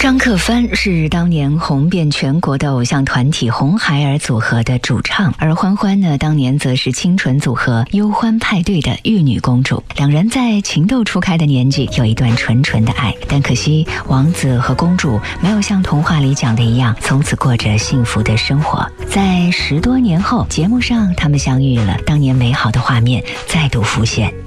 张克帆是当年红遍全国的偶像团体红孩儿组合的主唱，而欢欢呢，当年则是清纯组合忧欢派对的玉女公主。两人在情窦初开的年纪有一段纯纯的爱，但可惜王子和公主没有像童话里讲的一样，从此过着幸福的生活。在10多年后，节目上他们相遇了，当年美好的画面再度浮现。